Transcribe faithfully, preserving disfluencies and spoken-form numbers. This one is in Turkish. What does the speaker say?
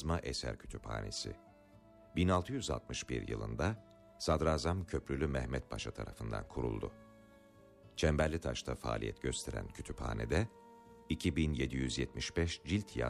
Yazma Eser Kütüphanesi. bin altı yüz altmış bir yılında Sadrazam Köprülü Mehmet Paşa tarafından kuruldu. Çemberlitaş'ta faaliyet gösteren kütüphanede iki bin yedi yüz yetmiş beş cilt